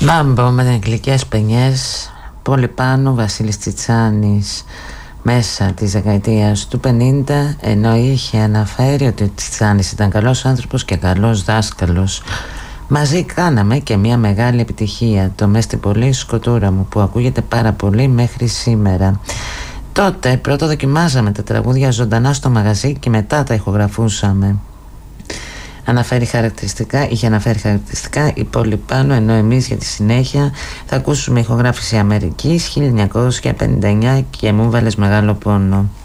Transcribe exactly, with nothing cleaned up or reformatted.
Μάμπο με γλυκές παινιές, πολύ πάνω, Βασίλης Τσιτσάνης, μέσα της δεκαετίας του πενήντα, ενώ είχε αναφέρει ότι ο Τσιτσάνης ήταν καλός άνθρωπος και καλός δάσκαλος. Μαζί κάναμε και μια μεγάλη επιτυχία, το «Μες στην πολύ σκοτούρα μου», που ακούγεται πάρα πολύ μέχρι σήμερα. Τότε πρώτα δοκιμάζαμε τα τραγούδια ζωντανά στο μαγαζί και μετά τα ηχογραφούσαμε. Αναφέρει χαρακτηριστικά, είχε αναφέρει χαρακτηριστικά η πόλη πάνω, ενώ εμείς για τη συνέχεια θα ακούσουμε ηχογράφηση Αμερικής χίλια εννιακόσια πενήντα εννιά και «Μου βάλες μεγάλο πόνο».